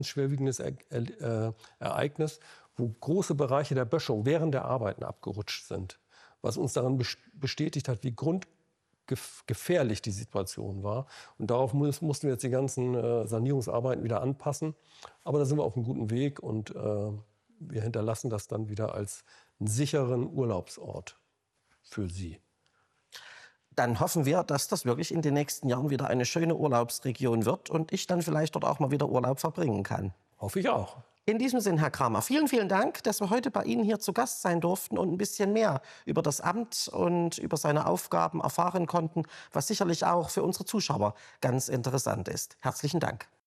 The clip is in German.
schwerwiegendes Ereignis, wo große Bereiche der Böschung während der Arbeiten abgerutscht sind, was uns daran bestätigt hat, wie grundgefährlich die Situation war. Und darauf mussten wir jetzt die ganzen Sanierungsarbeiten wieder anpassen. Aber da sind wir auf einem guten Weg und wir hinterlassen das dann wieder als einen sicheren Urlaubsort für Sie. Dann hoffen wir, dass das wirklich in den nächsten Jahren wieder eine schöne Urlaubsregion wird und ich dann vielleicht dort auch mal wieder Urlaub verbringen kann. Hoffe ich auch. In diesem Sinn, Herr Kramer, vielen, vielen Dank, dass wir heute bei Ihnen hier zu Gast sein durften und ein bisschen mehr über das Amt und über seine Aufgaben erfahren konnten, was sicherlich auch für unsere Zuschauer ganz interessant ist. Herzlichen Dank.